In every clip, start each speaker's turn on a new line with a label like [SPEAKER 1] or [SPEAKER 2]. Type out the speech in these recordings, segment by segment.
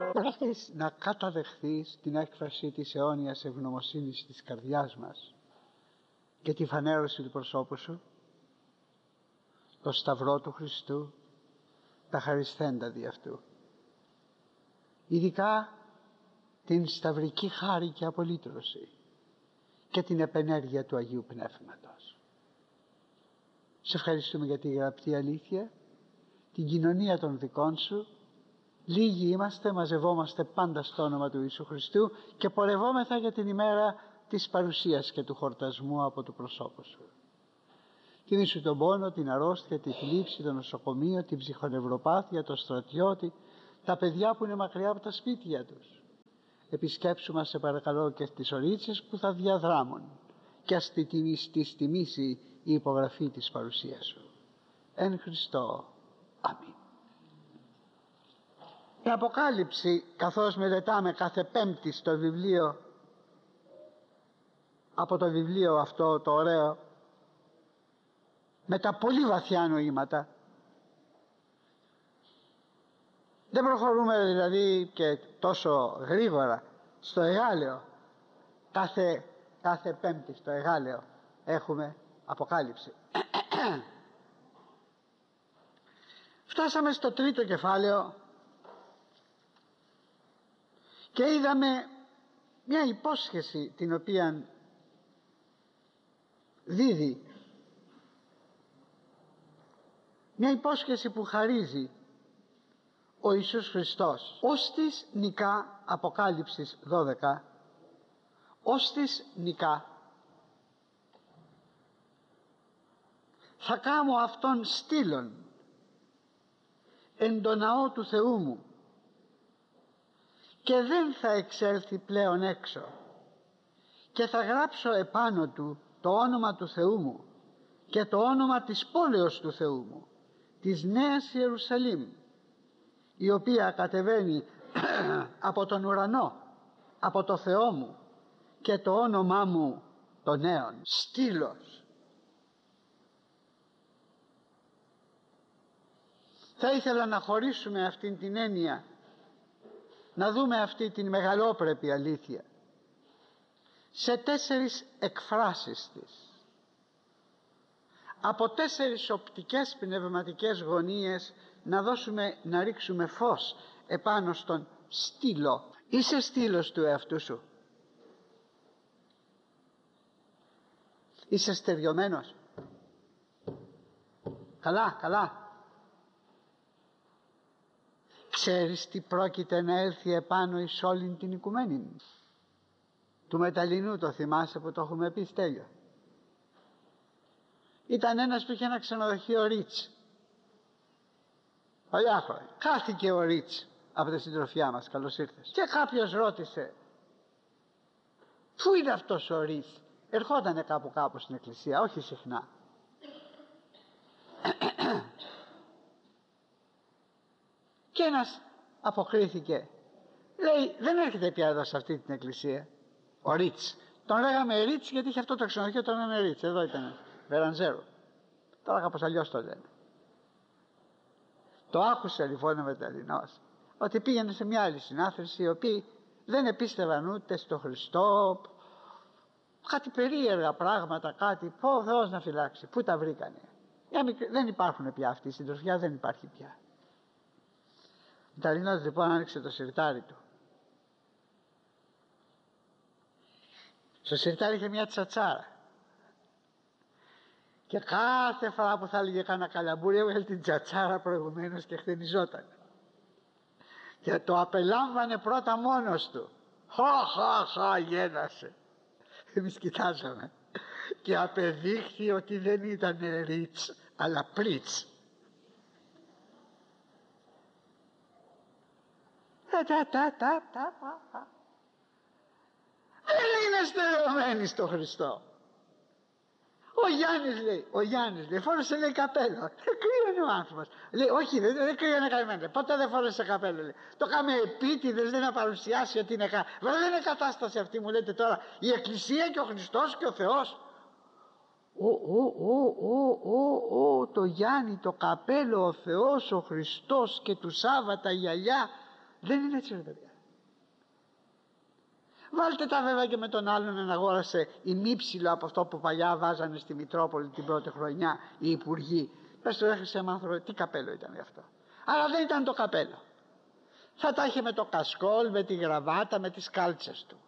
[SPEAKER 1] Μπορείς να καταδεχθείς την έκφραση της αιώνιας ευγνωμοσύνης της καρδιάς μας και τη φανέρωση του προσώπου σου, το σταυρό του Χριστού, τα χαρισθέντα δι' αυτού, ειδικά την σταυρική χάρη και απολύτρωση και την επενέργεια του Αγίου Πνεύματος. Σε ευχαριστούμε για τη γραπτή αλήθεια, την κοινωνία των δικών σου. Λίγοι είμαστε, μαζευόμαστε πάντα στο όνομα του Ιησού Χριστού και πορευόμεθα για την ημέρα της παρουσίας και του χορτασμού από το προσώπο σου. Θυμήσου τον πόνο, την αρρώστια, τη θλίψη, το νοσοκομείο, την ψυχονευροπάθεια, το στρατιώτη, τα παιδιά που είναι μακριά από τα σπίτια τους. Επισκέψου μας σε παρακαλώ και στις ωρίτσες που θα διαδράμουν και ας τις τιμήσει η υπογραφή της παρουσίας σου. Εν Χριστώ. Αμήν. Η Αποκάλυψη, καθώς μελετάμε κάθε Πέμπτη στο βιβλίο, από το βιβλίο αυτό το ωραίο, με τα πολύ βαθιά νοήματα, δεν προχωρούμε δηλαδή και τόσο γρήγορα στο Εγάλεο. Κάθε Πέμπτη στο Εγάλεο έχουμε Αποκάλυψη. Φτάσαμε στο τρίτο κεφάλαιο και είδαμε μια υπόσχεση την οποία δίδει, μια υπόσχεση που χαρίζει ο Ιησούς Χριστός. Όστις νικά, Αποκάλυψης 12, όστις νικά, θα κάμω αυτόν στήλον εν το ναό του Θεού μου και δεν θα εξέλθει πλέον έξω, και θα γράψω επάνω του το όνομα του Θεού μου και το όνομα της πόλεως του Θεού μου, της Νέας Ιερουσαλήμ, η οποία κατεβαίνει από τον ουρανό, από το Θεό μου, και το όνομά μου το νέον, στήλος. Θα ήθελα να χωρίσουμε αυτήν την έννοια, να δούμε αυτή την μεγαλόπρεπη αλήθεια σε 4 εκφράσεις της, από 4 οπτικές πνευματικές γωνίες, να ρίξουμε φως επάνω στον στήλο. Είσαι στήλος του εαυτού σου? Είσαι στεριωμένος? Καλά. Ξέρεις τι πρόκειται να έλθει επάνω εις όλην την οικουμένη? Του Μεταλλινού το θυμάσαι που το έχουμε πει, Στέλιο? Ήταν ένας που είχε ένα ξενοδοχείο Ρίτς. Παλιά χρόνια. Χάθηκε ο Ρίτς από τη συντροφιά μας. Καλώς ήρθες. Και κάποιος ρώτησε, πού είναι αυτός ο Ρίτς? Ερχότανε κάπου στην εκκλησία, όχι συχνά. Και ένας αποκρίθηκε, λέει, δεν έρχεται πια εδώ σε αυτή την εκκλησία ο Ρίτς. Τον λέγαμε Ρίτς γιατί είχε αυτό το ξενοδοχείο, τον λέγαμε Ρίτς. Εδώ ήταν Βερανζέρο. Τώρα κάπως αλλιώς το λένε. Το άκουσε λοιπόν ο Μεταλλινός ότι πήγαινε σε μια άλλη συνάθρηση, οι οποίοι δεν επίστευαν ούτε στο Χριστό, κάτι περίεργα πράγματα, κάτι, ο Θεός να φυλάξει. Πού τα βρήκανε? Δεν υπάρχουν πια αυτοί, η συντροφιά δεν υπάρχει πια. Ο Μεταλλινός λοιπόν άνοιξε το σιρτάρι του. Στο σιρτάρι είχε μια τσατσάρα. Και κάθε φορά που θα έλεγε κάνα καλαμπούρι, έβγαλε την τσατσάρα προηγουμένως και χτενιζόταν. Και το απελάμβανε πρώτα μόνος του. Χα, γένασε. Εμείς κοιτάζαμε. Και απεδείχθη ότι δεν ήταν Ρίτς, αλλά Πρίτς. Δεν είναι στερεωμένοι στο Χριστό. Ο Γιάννης λέει, φόρεσε λέει καπέλο. Κρύωνε ο άνθρωπος. Λέει, όχι, δεν κρύωνε καημένο. Ποτέ δεν φόρεσε καπέλο. Λέει. Το είχαμε επίτηδες, δεν να παρουσιάσει ότι είναι Βέβαια δεν είναι κατάσταση αυτή, μου λέτε τώρα. Η Εκκλησία και ο Χριστός και ο Θεός. Το Γιάννη, το καπέλο, ο Θεός, ο Χριστός και του Σάββατα η γυαλιά. Δεν είναι έτσι, ρε παιδιά. Βάλτε τα βέβαια και με τον άλλον να αγόρασε ημίψιλο από αυτό που παλιά βάζανε στη Μητρόπολη την πρώτη χρονιά οι υπουργοί. Πες το έχασε άνθρωπο, τι καπέλο ήταν αυτό. Αλλά δεν ήταν το καπέλο. Θα τα είχε με το κασκόλ, με τη γραβάτα, με τις κάλτσες του.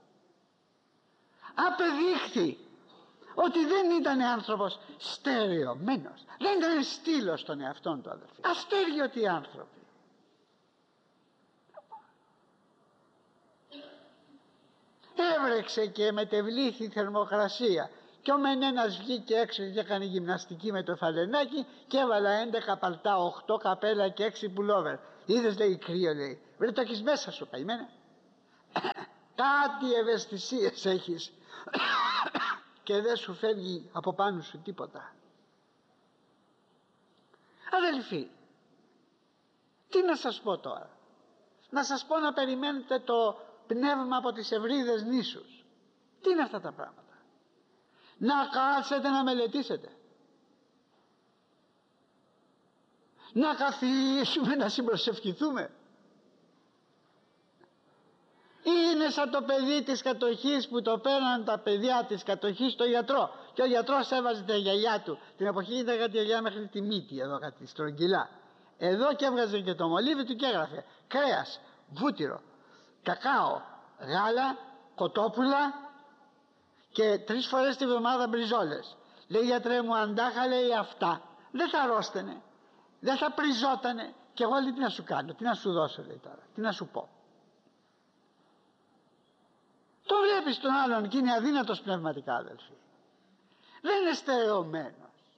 [SPEAKER 1] Απεδείχθη ότι δεν ήταν άνθρωπος στερεωμένος. Δεν ήταν στήλος των εαυτών του, αδελφοί. Αστέριωτοι άνθρωποι. Έβρεξε και μετεβλήθη η θερμοκρασία. Κι ο ένας βγήκε έξω και έκανε γυμναστική με το φαλενάκι και έβαλα 11 παλτά, 8 καπέλα και 6 πουλόβερ. Είδες, λέει, κρύο, λέει. Βρε, το έχεις μέσα σου, καημένα. Κάτι ευαισθησίες έχεις και δεν σου φεύγει από πάνω σου τίποτα. Αδελφοί, τι να σας πω τώρα. Να σας πω να περιμένετε το πνεύμα από τις Ευρύδες νήσους. Τι είναι αυτά τα πράγματα. Να κάτσετε να μελετήσετε. Να καθίσουμε να συμπροσευχηθούμε. Είναι σαν το παιδί της κατοχής που το παίρναν τα παιδιά της κατοχής στο γιατρό και ο γιατρός έβαζε τα γυαλιά του. Την εποχή ήταν κάτι γυαλιά μέχρι τη μύτη, εδώ κάτι στρογγυλά. Εδώ και έβγαζε και το μολύβι του και έγραφε κρέας, βούτυρο, κακάο, γάλα, κοτόπουλα και 3 φορές τη βδομάδα μπριζόλες. Λέει, γιατρέ μου, αντάχα, λέει, αυτά δεν θα αρρώστενε, δεν θα πριζότανε. Και εγώ, λέει, τι να σου κάνω, τι να σου δώσω, λέει, τώρα, τι να σου πω. Το βλέπεις τον άλλον και είναι αδύνατος πνευματικά, αδελφοί. Δεν είναι στερεωμένος.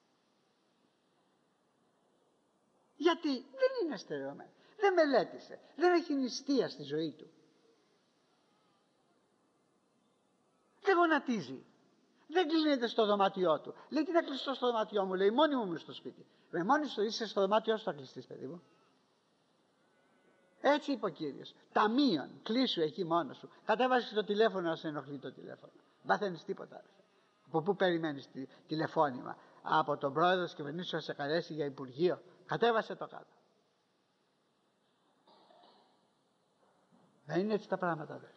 [SPEAKER 1] Γιατί δεν είναι στερεωμένος. Δεν μελέτησε. Δεν έχει νηστεία στη ζωή του. Δεν γονατίζει. Δεν κλείνεται στο δωμάτιό του. Λέει, τι να κλειστώ στο δωμάτιό μου, λέει, μόνη μου είμαι στο σπίτι. Μόνη σου είσαι στο δωμάτιό σου, θα κλειστείς, παιδί μου. Έτσι είπε ο Κύριος. Ταμείον, κλείσου εκεί μόνος σου. Κατέβασες το τηλέφωνο να σε ενοχλεί το τηλέφωνο. Μαθαίνεις τίποτα. Από πού περιμένεις τηλεφώνημα? Από τον πρόεδρο της κυβερνήσεως να σε καλέσει για υπουργείο. Κατέβασε το κάτω. Δεν είναι έτσι τα πράγματα, αδελφοί.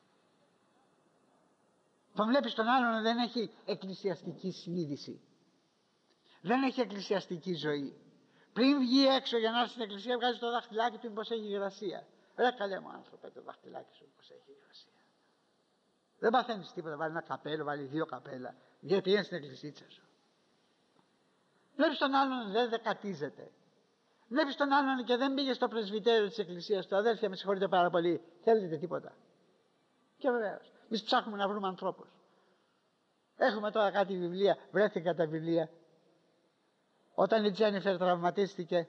[SPEAKER 1] Τον βλέπεις τον άλλον, δεν έχει εκκλησιαστική συνείδηση. Δεν έχει εκκλησιαστική ζωή. Πριν βγει έξω για να έρθει στην εκκλησία, βγάζει το δάχτυλάκι του μήπως έχει υγρασία. Ρε καλέ μου άνθρωπε, το δάχτυλάκι σου μήπως έχει υγρασία. Δεν παθαίνεις τίποτα, βάλει ένα καπέλο, βάλει 2 καπέλα. Γιατί είναι στην εκκλησίτσα σου. Βλέπεις τον άλλον, δεν δεκατίζεται. Βλέπεις τον άλλον και δεν πήγε στο πρεσβυτέριο της εκκλησίας του. Αδέλφια, με συγχωρείτε πάρα πολύ, θέλετε τίποτα? Και βεβαίως, εμείς ψάχνουμε να βρούμε ανθρώπους. Έχουμε τώρα κάτι βιβλία, βρέθηκαν τα βιβλία. Όταν η Τζένιφερ τραυματίστηκε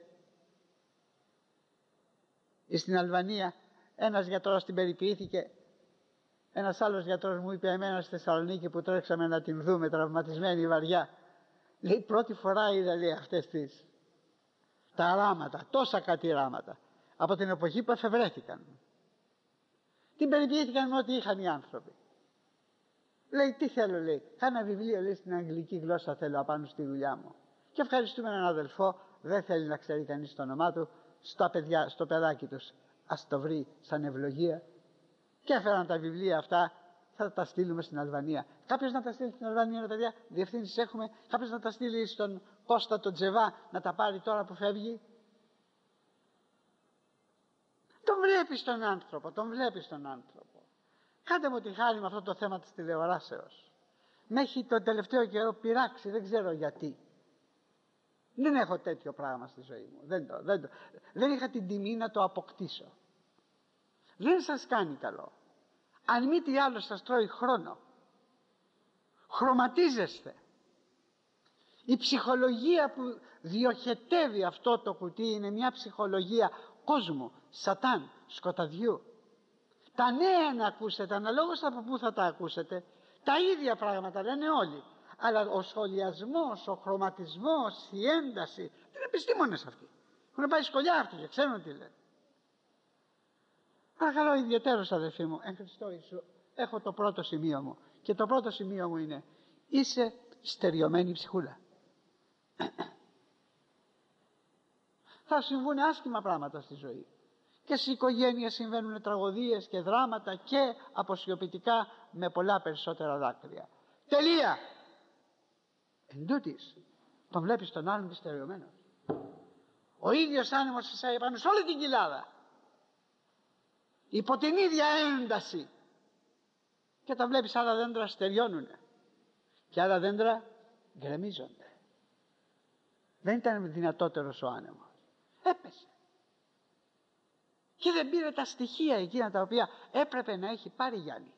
[SPEAKER 1] στην Αλβανία, ένας γιατρός την περιποιήθηκε. Ένας άλλος γιατρός μου είπε εμένα στη Θεσσαλονίκη που τρέξαμε να την δούμε τραυματισμένη βαριά. Λέει, πρώτη φορά είδα, λέει, αυτές τα ράματα, τόσα κάτι ράματα, από την εποχή που εφευρέθηκαν. Την περιποιήθηκαν με ό,τι είχαν οι άνθρωποι. Λέει, τι θέλω, λέει, κάνα βιβλίο, λέει, στην αγγλική γλώσσα θέλω απάνω στη δουλειά μου. Και ευχαριστούμε έναν αδελφό, δεν θέλει να ξέρει κανείς το όνομά του, στο παιδάκι τους, ας το βρει σαν ευλογία. Και έφεραν τα βιβλία αυτά, θα τα στείλουμε στην Αλβανία. Κάποιος να τα στείλει στην Αλβανία, παιδιά, διευθύνσεις έχουμε. Κάποιος να τα στείλει στον Κώστα τον Τζεβά να τα πάρει τώρα που φεύγει. Τον βλέπεις τον άνθρωπο, τον βλέπεις τον άνθρωπο. Κάντε μου τη χάρη με αυτό το θέμα της τηλεοράσεως. Με έχει τον τελευταίο καιρό πειράξει, δεν ξέρω γιατί. Δεν έχω τέτοιο πράγμα στη ζωή μου. Δεν είχα την τιμή να το αποκτήσω. Δεν σας κάνει καλό. Αν μη τι άλλο σας τρώει χρόνο. Χρωματίζεστε. Η ψυχολογία που διοχετεύει αυτό το κουτί είναι μια ψυχολογία κόσμου, σατάν, σκοταδιού. Τα νέα να ακούσετε, αναλόγως από πού θα τα ακούσετε, τα ίδια πράγματα λένε όλοι. Αλλά ο σχολιασμός, ο χρωματισμός, η ένταση, είναι επιστήμονες αυτοί. Έχουν πάει σκολιά αυτοί και ξέρουν τι λένε. Παρακαλώ ιδιαιτέρως, αδελφοί μου, εν Χριστώ Ιησού, έχω το πρώτο σημείο μου. Και το πρώτο σημείο μου είναι, είσαι στεριωμένη ψυχούλα. Θα συμβούν άσχημα πράγματα στη ζωή. και στις οικογένειες συμβαίνουν τραγωδίες και δράματα και αποσιωπητικά με πολλά περισσότερα δάκρυα. Τελεία. Εν τούτοις, τον βλέπεις τον άλλον στερεωμένο. Ο ίδιος άνεμος φυσάει πάνω σε όλη την κοιλάδα, υπό την ίδια ένταση, και τα βλέπεις άλλα δέντρα στεριώνουνε και άλλα δέντρα γκρεμίζονται. Δεν ήταν δυνατότερος ο άνεμος, έπεσε και δεν πήρε τα στοιχεία εκείνα τα οποία έπρεπε να έχει πάρει Γιάννη.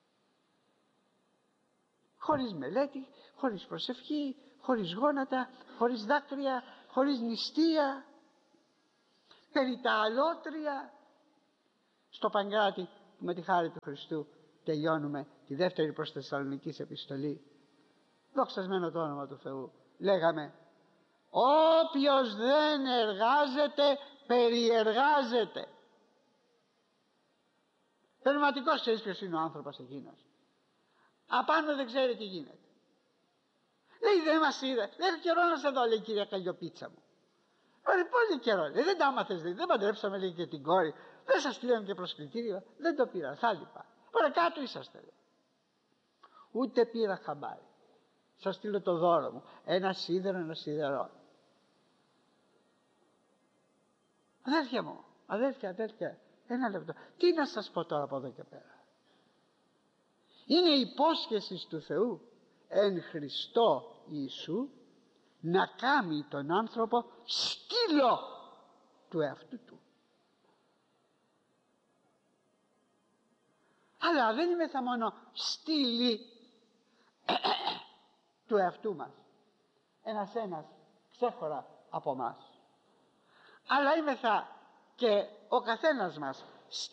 [SPEAKER 1] Χωρίς μελέτη, χωρίς προσευχή, χωρίς γόνατα, χωρίς δάκρυα, χωρίς νηστεία, περί τα αλότρια. Στο Παγκράτη, με τη χάρη του Χριστού, τελειώνουμε τη δεύτερη προς Θεσσαλονικής επιστολή. Δοξασμένο το όνομα του Θεού. Λέγαμε, όποιος δεν εργάζεται, περιεργάζεται. Πνευματικός, ξέρεις ποιος είναι ο άνθρωπος εκείνος? Απάνω δεν ξέρει τι γίνεται. Λέει, δεν μας είδε. Δεν έχει καιρό να σε δω, λέει, κυρία Καλλιοπίτσα μου. Ωραία, πολύ καιρό. Λέει, δεν τα άμαθες, δεν παντρέψαμε, λέει, και την κόρη. Δεν σας στείλαμε και προσκλητήριο. Δεν το πήρα, θα λείπα. Ωραία, κάτω είσαστε, λέει. Ούτε πήρα χαμπάρι. Σας στείλω το δώρο μου. Ένα σίδερο, ένα σιδερό. Αδέρφια μου, αδέρφια, ένα λεπτό. Τι να σας πω τώρα από εδώ και πέρα? Είναι υπόσχεση του Θεού εν Χριστώ Ιησού να κάνει τον άνθρωπο στήλο του εαυτού του. Αλλά δεν είμεθα μόνο στήλοι του εαυτού μας, ένας ξέχωρα από μας, αλλά είμεθα και ο καθένας μας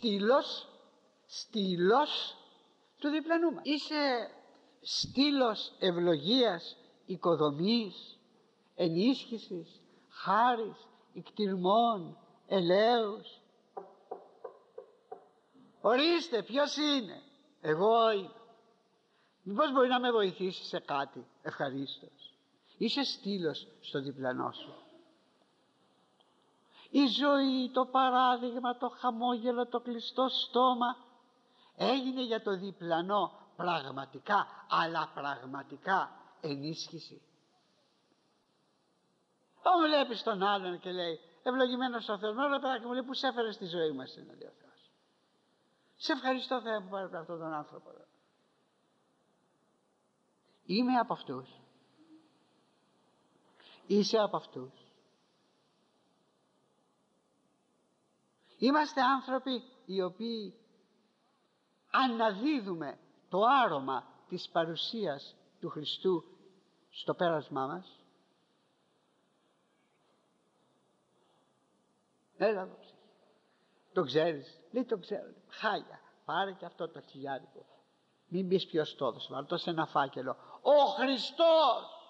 [SPEAKER 1] στήλος του διπλανού μας. Είσαι στήλος ευλογίας, οικοδομής, ενίσχυσης, χάρης, ικτηρμών, ελέους. Ορίστε, ποιος είναι? Εγώ είμαι. Μήπως μπορεί να με βοηθήσει σε κάτι? Ευχαρίστως. Είσαι στήλος στο διπλανό σου. Η ζωή, το παράδειγμα, το χαμόγελο, το κλειστό στόμα έγινε για το διπλανό πραγματικά, αλλά πραγματικά ενίσχυση. Όταν βλέπεις τον άλλον και λέει, ευλογημένος ο Θεός, μόνο παιδάκι μου, λέει, που σε έφερε στη ζωή μας είναι, λέει ο Θεός. Σε ευχαριστώ, Θεέ, που πάρε αυτόν τον άνθρωπο. Είμαι από αυτούς. Είσαι από αυτούς. Είμαστε άνθρωποι οι οποίοι αναδίδουμε το άρωμα της παρουσίας του Χριστού στο πέρασμά μας. Έλα εδώ, ψυχή. Το ξέρεις? Λέει, το ξέρω. Χάλια, πάρε και αυτό το χιλιάρικο. Μην πεις ποιος το έδωσε, βάλ' το σε ένα φάκελο. Ο Χριστός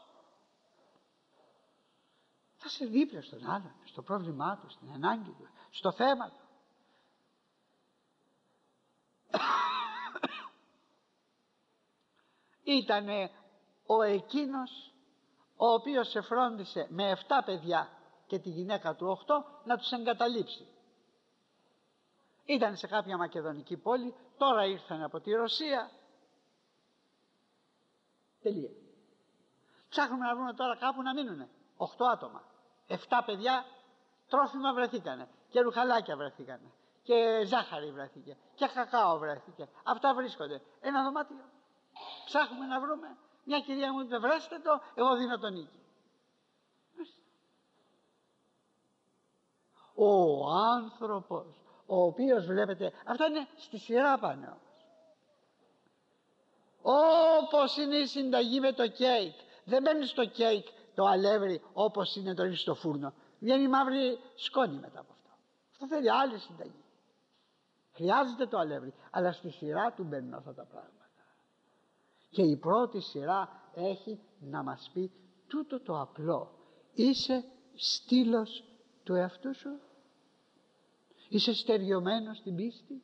[SPEAKER 1] θα σε δίπλα στον άλλον, στο πρόβλημά του, στην ανάγκη του, στο θέμα του. Ήτανε ο εκείνος ο οποίος σε φρόντισε με 7 παιδιά και τη γυναίκα του 8 να τους εγκαταλείψει. Ήταν σε κάποια μακεδονική πόλη, τώρα ήρθαν από τη Ρωσία. Τελεία. Ψάχνουμε να βρούμε τώρα κάπου να μείνουνε. 8 άτομα. 7 παιδιά, τρόφιμα βρεθήκανε και ρουχαλάκια βρεθήκανε και ζάχαρη βρέθηκε και κακάο βρέθηκε. Αυτά βρίσκονται. Ένα δωμάτιο. Ψάχνουμε να βρούμε. Μια κυρία μου είπε, βρέστε το, εγώ δίνω τον νίκη. Ο άνθρωπος ο οποίος, βλέπετε, αυτά είναι στη σειρά πάνε όμως. Όπως είναι η συνταγή με το κέικ, δεν μπαίνει στο κέικ το αλεύρι όπως είναι το ρίχνει στο φούρνο, βγαίνει μαύρη σκόνη μετά από αυτό. Αυτό θέλει άλλη συνταγή. Χρειάζεται το αλεύρι, αλλά στη σειρά του μπαίνουν αυτά τα πράγματα. Και η πρώτη σειρά έχει να μας πει τούτο το απλό. Είσαι στήλος του εαυτού σου? Είσαι στεριωμένος στην πίστη?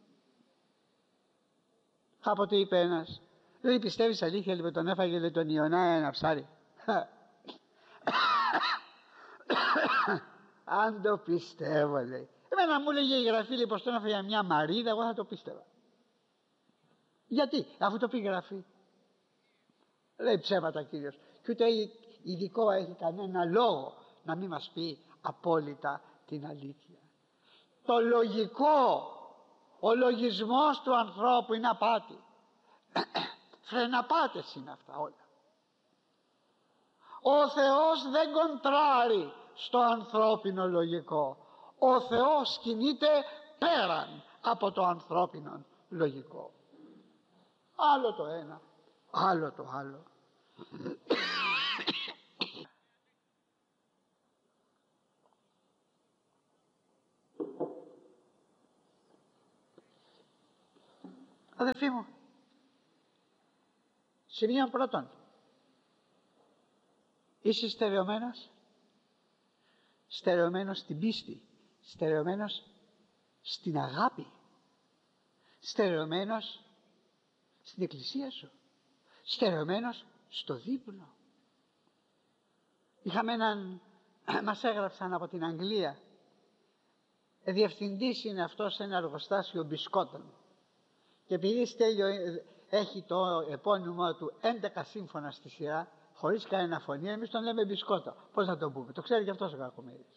[SPEAKER 1] Κάποτε είπε ένας, λέει, πιστεύεις αλήθεια? Λοιπόν, τον έφαγε, λέει, τον Ιωνά ένα ψάρι. Αν το πιστεύω, λέει. Εμένα μου έλεγε η Γραφή, λέει, πως τον έφαγε μια μαρίδα, εγώ θα το πίστευα. Γιατί, αφού το πει η Γραφή. Λέει ψέματα Κύριος. Και ούτε ειδικό έχει κανένα λόγο να μην μας πει απόλυτα την αλήθεια. Το λογικό, ο λογισμός του ανθρώπου είναι απάτη. Φρεναπάτες είναι αυτά όλα. Ο Θεός δεν κοντράρει στο ανθρώπινο λογικό. Ο Θεός κινείται πέραν από το ανθρώπινο λογικό. Άλλο το ένα, άλλο το άλλο. Αδελφοί μου, σημείο πρώτον, είσαι στερεωμένος, στερεωμένος στην πίστη, στερεωμένος στην αγάπη, στερεωμένος στην εκκλησία σου, στερεωμένος στο δείπνο. Είχαμε έναν, μας έγραψαν από την Αγγλία, διευθυντής είναι αυτός σε ένα εργοστάσιο μπισκότων, και επειδή Στέλιο έχει το επώνυμο του 11 σύμφωνα στη σειρά, χωρίς κανένα φωνή, εμείς τον λέμε μπισκότο. Πώς να το πούμε, το ξέρει και αυτός ο κακομοίρης.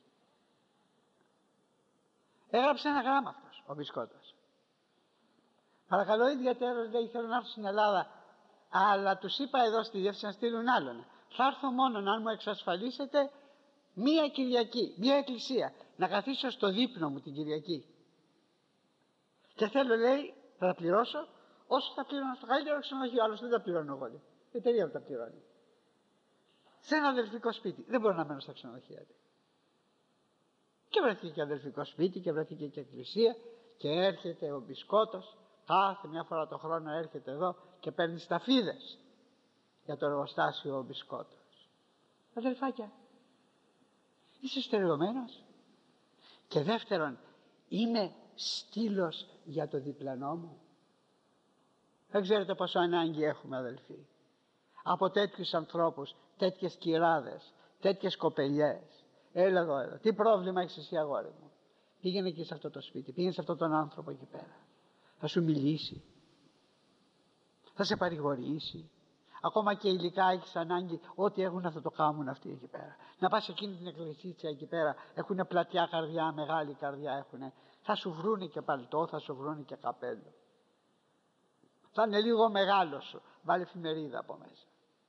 [SPEAKER 1] Έγραψε ένα γράμμα αυτός ο μπισκότος. Παρακαλώ ιδιαίτερος, λέει, θέλω να έρθω στην Ελλάδα, αλλά τους είπα εδώ στη διεύθυνση να στείλουν άλλον. Θα έρθω μόνο αν μου εξασφαλίσετε μία Κυριακή, μία εκκλησία, να καθίσω στο δείπνο μου την Κυριακή. Και θέλω, λέει, θα τα πληρώσω όσο θα πληρώνω στο καλύτερο ξενοδοχείο, άλλως δεν τα πληρώνω εγώ. Η εταιρεία μου τα πληρώνει. Σε ένα αδελφικό σπίτι. Δεν μπορώ να μένω στα ξενοδοχεία. Και βρέθηκε και αδελφικό σπίτι και βρέθηκε και εκκλησία, και έρχεται ο μπισκότος κάθε μια φορά το χρόνο, έρχεται εδώ και παίρνει σταφίδες για το εργοστάσιο ο μπισκότος. Αδελφάκια, είσαι στερεωμένος? Και δεύτερον, είμαι στήλος για το διπλανό μου? Δεν ξέρετε πόσο ανάγκη έχουμε, αδελφοί, από τέτοιους ανθρώπους, τέτοιες κυράδες, τέτοιες κοπελιές. Έλα εδώ, έλα. Τι πρόβλημα έχεις εσύ, αγόρι μου? Πήγαινε εκεί σε αυτό το σπίτι, πήγαινε σε αυτόν τον άνθρωπο εκεί πέρα. Θα σου μιλήσει, θα σε παρηγορήσει. Ακόμα και υλικά έχεις ανάγκη, ό,τι έχουν αυτό το κάνουν αυτοί εκεί πέρα. Να πας εκείνη την εκκλησία εκεί πέρα, έχουν πλατιά καρδιά, μεγάλη καρδιά έχουν. Θα σου βρούνε και παλτό, θα σου βρούνε και καπέλο. Θα είναι λίγο μεγάλο σου, βάλε εφημερίδα από μέσα.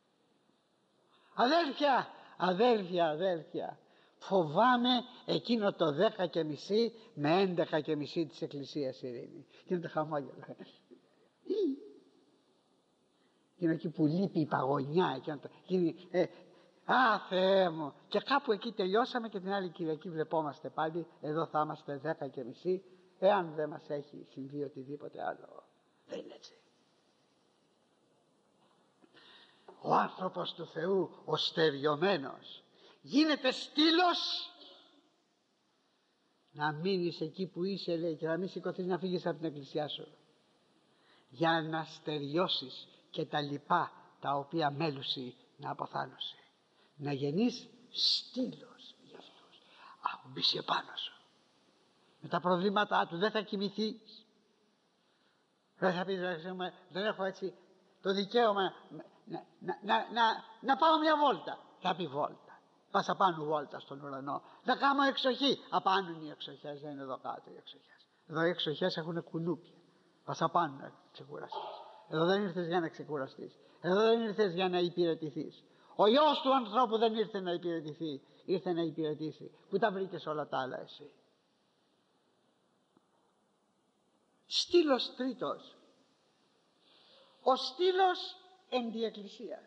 [SPEAKER 1] Αδέλφια, αδέλφια, αδέλφια, φοβάμαι εκείνο το 10:30 με 11:30 της Εκκλησίας Ειρήνη. Γίνεται χαμόγελο. Είναι εκεί που λείπει η παγωνιά. Θεέ μου. Και κάπου εκεί τελειώσαμε και την άλλη Κυριακή βλεπόμαστε πάλι. Εδώ θα είμαστε 10:30, εάν δεν μας έχει συμβεί οτιδήποτε άλλο. Δεν είναι έτσι. Ο άνθρωπος του Θεού, ο στεριωμένος, γίνεται στήλος να μείνεις εκεί που είσαι, λέει, και να μην σηκωθείς να φύγεις από την εκκλησιά σου, για να στεριώσεις και τα λοιπά τα οποία μέλουσι να αποθάνωσαι. Να γεννείς στήλος για αυτούς. Αφού μπεις επάνω σου με τα προβλήματά του, δεν θα κοιμηθείς. Δεν θα πεις, δεν έχω έτσι το δικαίωμα να πάω μια βόλτα. Θα πει βόλτα. Πας απάνω βόλτα στον ουρανό. Να κάνω εξοχή. Απάνω είναι οι εξοχές, δεν είναι εδώ κάτω οι εξοχές. Εδώ οι εξοχές έχουν κουνούπια. Πας απάνω να ξεκουραστείς. Εδώ δεν ήρθες για να ξεκουραστείς. Εδώ δεν ήρθες για να υπηρετηθείς. Ο Υιός του ανθρώπου δεν ήρθε να υπηρετηθεί, ήρθε να υπηρετήσει. Πού τα βρήκες όλα τα άλλα εσύ? Στήλος τρίτος. Ο στήλος εν τη εκκλησία.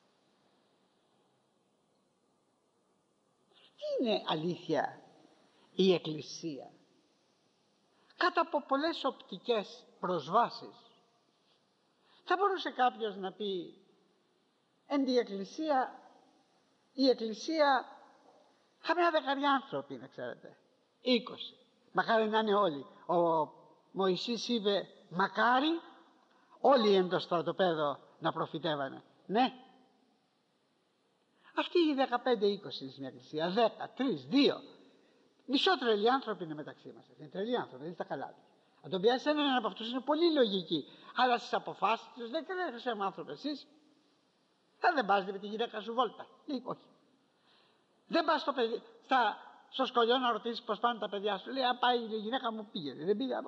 [SPEAKER 1] Τι είναι αλήθεια η εκκλησία? Κάτω από πολλές οπτικές προσβάσεις θα μπορούσε κάποιος να πει, εν τη εκκλησία, η εκκλησία καμιά 10 άνθρωποι είναι, ξέρετε, 20, μακάρι να είναι όλοι. Ο Μωυσής είπε μακάρι όλοι εν το στρατοπέδο να προφητεύανε. Ναι, αυτοί οι 15-20 είναι στην εκκλησία, 10, 3, 2, Μισό τρελοί άνθρωποι είναι μεταξύ μας. Είναι τρελοί άνθρωποι, δεν είναι στα καλά τους. Αν τον πιάσει έναν από αυτούς είναι πολύ λογική. Αλλά στις αποφάσεις τους δεν κρίνεσαι με άνθρωπο εσείς. Δεν πας με τη γυναίκα σου βόλτα. Λέει όχι. Δεν πας στο σχολείο να ρωτήσεις πώς πάνε τα παιδιά σου. Λέει αν πάει η γυναίκα μου πήγαινε. Δεν πήγε.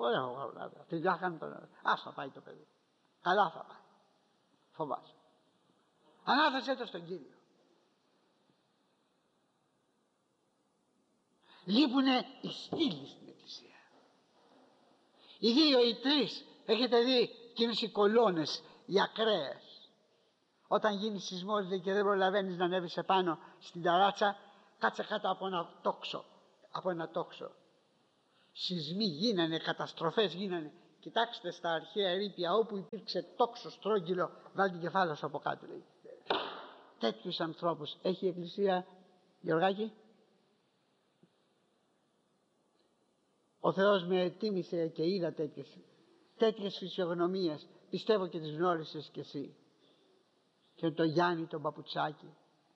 [SPEAKER 1] Άστα πάει το παιδί. Καλά θα πάει. Φοβάσαι. Ανάθεσέ το στον Κύριο. Λείπουνε οι στήλοι στην Εκκλησία. Οι δύο, οι τρεις. Έχετε δει εκείνες οι κολόνες, οι ακραίες. Όταν γίνει σεισμός και δεν προλαβαίνεις να ανέβεις επάνω στην ταράτσα, κάτσε κάτω από ένα τόξο. Σεισμοί γίνανε, καταστροφές γίνανε. Κοιτάξτε στα αρχαία ερείπια όπου υπήρξε τόξο στρόγγυλο, βάλει την κεφάλα σου από κάτω. Λέει. Τέτοιους ανθρώπους έχει η Εκκλησία, Γεωργάκη. Ο Θεός με τίμησε και είδα τέτοιες φυσιογνωμίες. Πιστεύω και τις γνώρισες κι εσύ. Και τον Γιάννη τον Παπουτσάκη.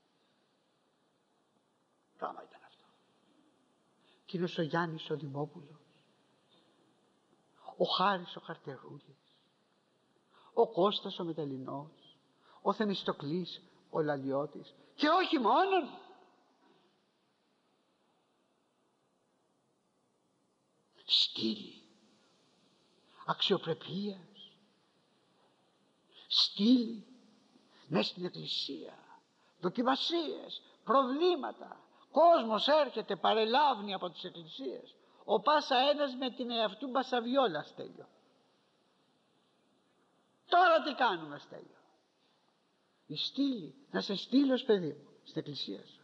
[SPEAKER 1] Πράγμα ήταν αυτό. Εκείνος ο Γιάννης ο Δημόπουλος. Ο Χάρης ο Χαρτερούλης. Ο Κώστας ο Μεταλλινός. Ο Θεμιστοκλής ο Λαλιώτης. Και όχι μόνον. Στήλη αξιοπρεπίας, στήλη μέσα στην Εκκλησία, δοκιμασίες, προβλήματα, κόσμος έρχεται, παρελάβνει από τις εκκλησίες, ο πάσα ένας με την εαυτού μπασαβιόλα, Στέλιο. Τώρα τι κάνουμε, Στέλιο? Η στήλη, να σε στείλω παιδί μου στην Εκκλησία σου.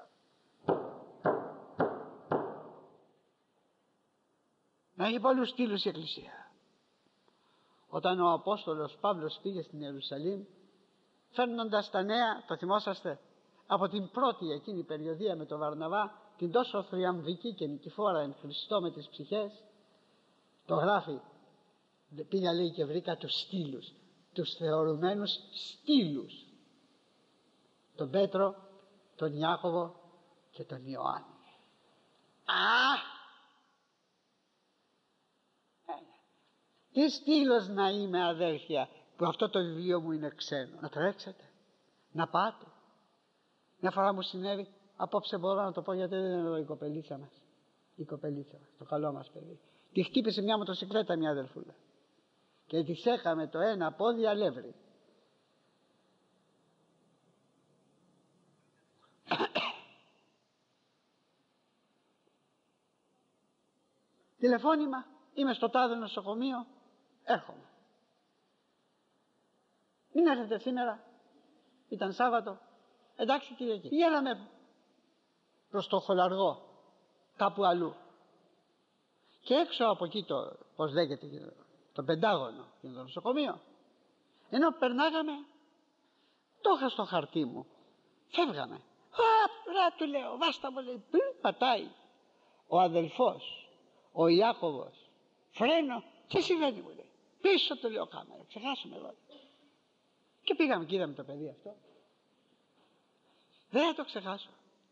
[SPEAKER 1] Να έχει πολλούς στήλους η Εκκλησία. Όταν ο Απόστολος Παύλος πήγε στην Ιερουσαλήμ, φέρνοντας τα νέα, το θυμόσαστε, από την πρώτη εκείνη περιοδία με τον Βαρναβά, την τόσο θριαμβική και νικηφόρα εν Χριστώ με τις ψυχές, το γράφει, πήγα λέει και βρήκα τους στήλους, τους θεωρουμένους στήλους, τον Πέτρο, τον Ιάκωβο και τον Ιωάννη. Τι στήλος να είμαι, αδέρφια, που αυτό το βιβλίο μου είναι ξένο? Να τρέξετε, να πάτε. Μια φορά μου συνέβη, απόψε μπορώ να το πω γιατί δεν είναι εδώ η κοπελίτσα μας. Η κοπελίτσα μας, το καλό μας παιδί. Τη χτύπησε μια μοτοσυκλέτα μια αδερφούλα και της έκαμε το ένα πόδι αλεύρι. Τηλεφώνημα, είμαι στο τάδε νοσοκομείο, έρχομαι. Μην έρθετε σήμερα, ήταν Σάββατο. Εντάξει Κυριακή. Πηγαίναμε προς το Χολαργό, κάπου αλλού. Και έξω από εκεί το, πώς λέγεται, το Πεντάγωνο, το νοσοκομείο, ενώ περνάγαμε, το είχα στο χαρτί μου, φεύγαμε. Ρε του λέω, βάστα μου, λέει, πατάει ο αδελφός, ο Ιάκωβος, φρένο, τι συμβαίνει μου λέει, πίσω του λέω κάμερα, ξεχάσουμε εδώ. Και πήγαμε και είδαμε το παιδί αυτό. Δεν θα το ξεχάσω.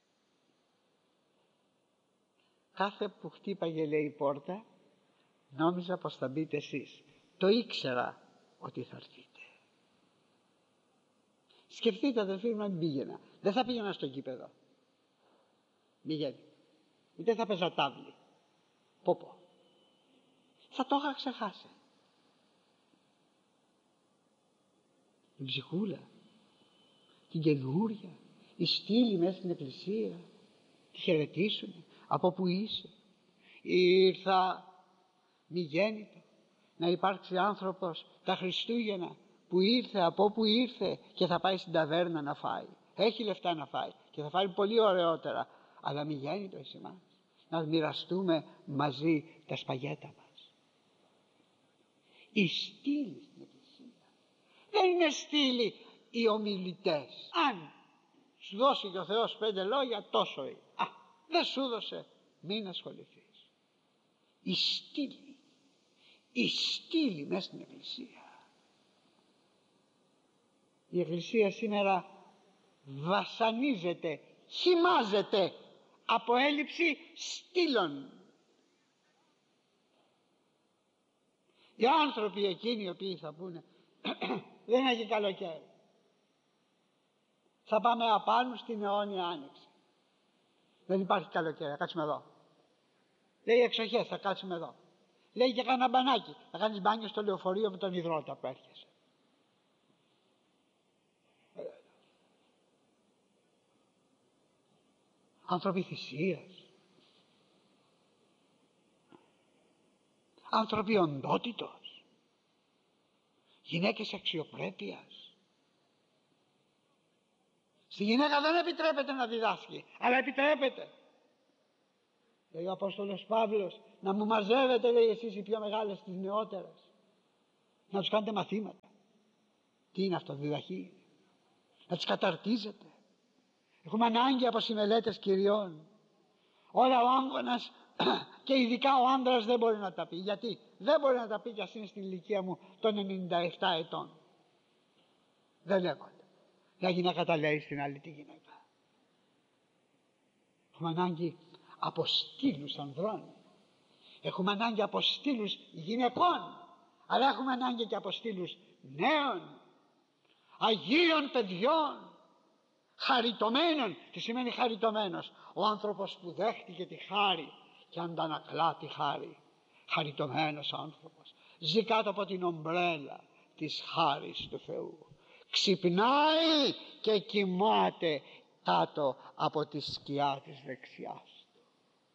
[SPEAKER 1] Κάθε που χτύπαγε λέει η πόρτα, νόμιζα πως θα μπείτε εσείς. Το ήξερα ότι θα έρθετε. Σκεφτείτε αδελφοί μου, αν πήγαινα. Δεν θα πήγαινα στο γήπεδο. Μηγαίνει. Ούτε θα παίζα τάβλη. Πω. Θα το είχα ξεχάσει. Την ψυχούλα, την καινούρια, η στήλη μέσα στην εκκλησία, τη χαιρετήσουνε. Από που είσαι? Ήρθα, μη γέννητο, να υπάρξει άνθρωπος τα Χριστούγεννα που ήρθε, από που ήρθε και θα πάει στην ταβέρνα να φάει. Έχει λεφτά να φάει και θα φάει πολύ ωραιότερα, αλλά μη γέννητο εις εμάς. Να μοιραστούμε μαζί τα σπαγέτα μας. Η στήλη στην εκκλησία δεν είναι στήλη οι ομιλητές. Αν σου δώσει και ο Θεός 5 λόγια, τόσο είναι. Δεν σου δώσε, μην ασχοληθείς. Η στήλη μέσα στην εκκλησία. Η εκκλησία σήμερα βασανίζεται, χυμάζεται από έλλειψη στήλων. Οι άνθρωποι εκείνοι οι οποίοι θα πούνε δεν έχει καλοκαίρι, θα πάμε απάνω στην αιώνια άνοιξη, δεν υπάρχει καλοκαίρι, θα κάτσουμε εδώ. Λέει εξοχές, θα κάτσουμε εδώ. Λέει και κάνα μπανάκι, θα κάνεις μπάνιο στο λεωφορείο με τον υδρότα που έρχεσαι. Άνθρωποι θυσίας, άνθρωποι οντότητος, γυναίκες αξιοπρέπειας. Στη γυναίκα δεν επιτρέπεται να διδάσκει, αλλά επιτρέπεται. Λέει ο Απόστολος Παύλος, να μου μαζεύετε, λέει, εσείς οι πιο μεγάλες τις νεότερες, να τους κάνετε μαθήματα. Τι είναι αυτό, διδαχή? Να τις καταρτίζετε. Έχουμε ανάγκη από συμμελέτες κυριών. Όλα ο άγκωνας και ειδικά ο άντρας δεν μπορεί να τα πει. Γιατί? Δεν μπορεί να τα πει, κι ας είναι στην ηλικία μου των 97 ετών. Δεν λέγονται. Η γυναίκα τα λέει στην άλλη τη γυναίκα. Έχουμε ανάγκη από στήλους ανδρών. Έχουμε ανάγκη από στήλους γυναικών. Αλλά έχουμε ανάγκη και από στήλους νέων, αγίων παιδιών, χαριτωμένων. Τι σημαίνει χαριτωμένος? Ο άνθρωπος που δέχτηκε τη χάρη και αντανακλά τη χάρη. Χαριτωμένος άνθρωπος. Ζει κάτω από την ομπρέλα της χάρης του Θεού. Ξυπνάει και κοιμάται κάτω από τη σκιά της δεξιάς του.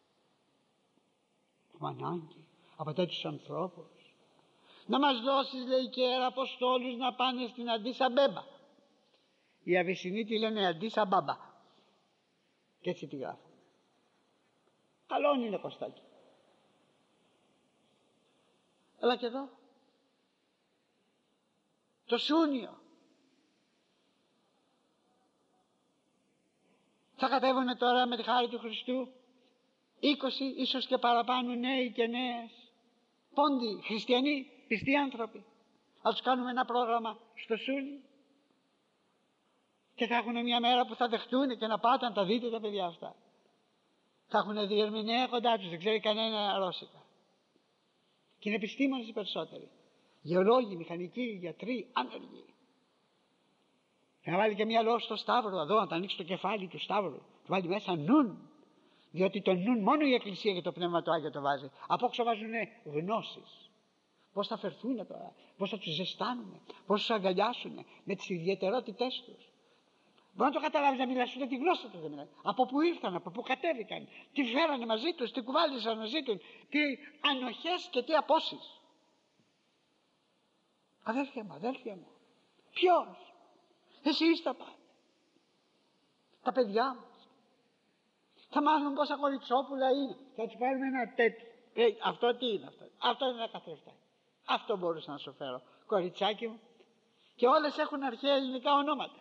[SPEAKER 1] Έχουμε ανάγκη από τέτοιους ανθρώπους. Να μας δώσεις, λέει, και Αποστόλους να πάνε στην Αντίσα Μπέμπα. Οι Αβυσσινοί τη λένε Αντίσα Μπάμπα. Και έτσι τη γράφουν. Καλό είναι, Κωστάκη. Αλλά και εδώ το Σούνιο θα κατέβουνε τώρα με τη χάρη του Χριστού 20 ίσως και παραπάνω νέοι και νέες πόντιοι, χριστιανοί, πιστοί άνθρωποι. Θα τους κάνουμε ένα πρόγραμμα στο Σούνιο και θα έχουν μια μέρα που θα δεχτούν και να πάτε να τα δείτε τα παιδιά αυτά. Θα έχουν διερμηνέα κοντά τους, δεν ξέρει κανένα ρώσικα. Και είναι επιστήμονες οι περισσότεροι. Γεωλόγοι, μηχανικοί, γιατροί, άνεργοι. Και να βάλει και μια λόγο στο Σταύρο εδώ, να τα ανοίξει το κεφάλι του Σταύρου. Του βάλει μέσα νουν. Διότι το νουν μόνο η Εκκλησία και το Πνεύμα του Άγιο το βάζει. Από όξω βάζουν γνώσεις. Πώς θα φερθούν τώρα, πώς θα τους ζεστάνουν, πώς θα τους αγκαλιάσουν με τις ιδιαιτερότητές τους. Μπορεί να το καταλάβεις να μιλάς, ούτε τη γλώσσα τους δεν μιλάει. Από πού ήρθαν, από πού κατέβηκαν, τι φέρανε μαζί τους, τι κουβάλισαν μαζί τους, τι ανοχές και τι απόσεις. Αδέλφια μου, ποιος? Εσείς τα πάτε. Τα παιδιά μας. Θα μάθουν πόσα κοριτσόπουλα είναι. Θα τους πάρουμε ένα τέτοιο. Αυτό τι είναι αυτό? Αυτό είναι ένα καθρεφτάκι. Αυτό μπορούσα να σου φέρω, κοριτσάκι μου. Και όλες έχουν αρχαία ελληνικά ονόματα.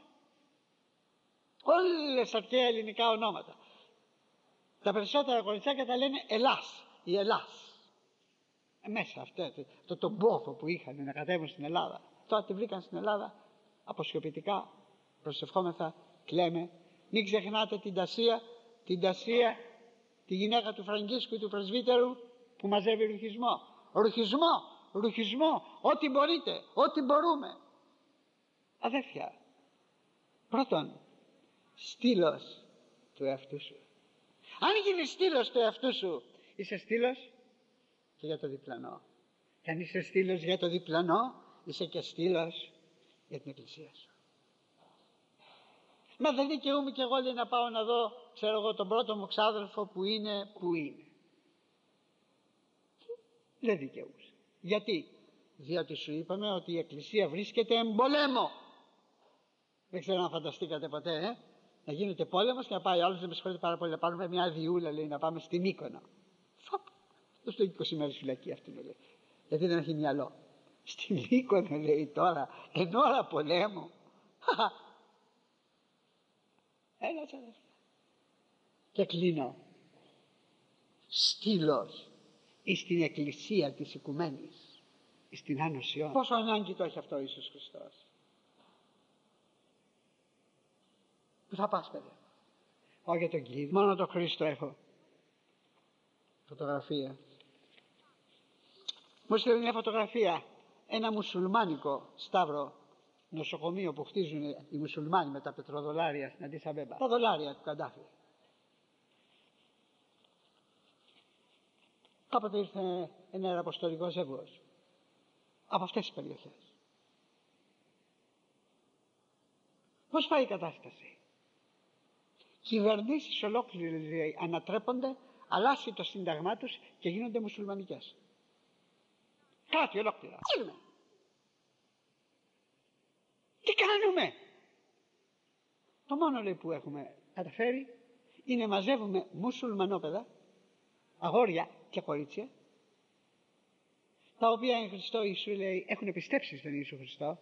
[SPEAKER 1] Όλες αρχαία ελληνικά ονόματα. Τα κοριτσάκια τα λένε Ελλάς. Η Ελλάς. Μέσα αυτό το μπόφο που είχαν να κατέβουν στην Ελλάδα. Τώρα τη βρήκαν στην Ελλάδα αποσιωπητικά. Προσευχόμεθα, κλαίμε. Μην ξεχνάτε την Τασία, τη γυναίκα του Φραγκίσκου του πρεσβύτερου που μαζεύει ρουχισμό, ό,τι μπορείτε, ό,τι μπορούμε. Αδέρφια, πρώτον, στήλος του εαυτού σου. Αν γίνεις στήλος του εαυτού σου, είσαι στήλος και για το διπλανό. Και αν είσαι στήλος για το διπλανό, είσαι και στήλος για την Εκκλησία σου. Μα δεν δικαιούμαι κι εγώ, λέει, να πάω να δω, ξέρω εγώ, τον πρώτο μου ξάδελφο που είναι. Δεν δικαιούσε. Γιατί? Διότι σου είπαμε ότι η Εκκλησία βρίσκεται εμπολέμο. Δεν ξέρω αν φανταστήκατε ποτέ, να γίνεται πόλεμος και να πάει άλλος, δεν με συγχωρείτε πάρα πολύ, να πάρουμε μια διούλα, λέει, να πάμε στην Μύκονο. Το στο 20 μέρες φυλακή αυτή, λέει. Γιατί δεν έχει μυαλό. Στην Μύκονο, λέει, τώρα, εν ώρα πολέμου. Έλα, αδερφέ. Και κλείνω. Στήλος εις την Εκκλησία της Οικουμένης, εις την Άνοσιον. Πόσο ανάγκη το έχει αυτό ο Ιησούς Χριστός. Πού θα πας, παιδιά? Όχι για τον Κύριο. Μόνο τον Χριστό έχω. Φωτογραφία. Μου στείλει μια φωτογραφία. Ένα μουσουλμάνικο σταύρο νοσοκομείο που χτίζουν οι μουσουλμάνοι με τα πετροδολάρια στην Αντίς Αμπέμπα. Τα δολάρια του Καντάφη. Κάποτε ήρθε ένα αεροαποστολικό ζεύγος από αυτές τις περιοχές. Πώς πάει η κατάσταση? Κυβερνήσεις ολόκληρες ανατρέπονται, αλλάζει το σύνταγμά τους και γίνονται μουσουλμανικές. Κράτη ολόκληρα. Τι κάνουμε? Το μόνο λέει που έχουμε καταφέρει είναι μαζεύουμε μουσουλμανόπαιδα, αγόρια και κορίτσια, τα οποία εν Χριστώ Ιησού λέει έχουν πιστέψει στον Ιησού Χριστό